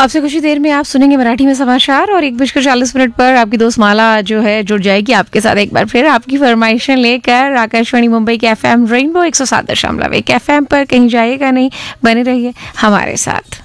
आपसे कुछ ही देर में आप सुनेंगे मराठी में समाचार और 1:40 पर आपकी दोस्त माला जो है जुड़ जाएगी आपके साथ एक बार फिर आपकी फरमाइशें लेकर आकाशवाणी मुंबई के FM रेनबो 107.1 FM पर। कहीं जाइएगा नहीं, बने रहिए हमारे साथ।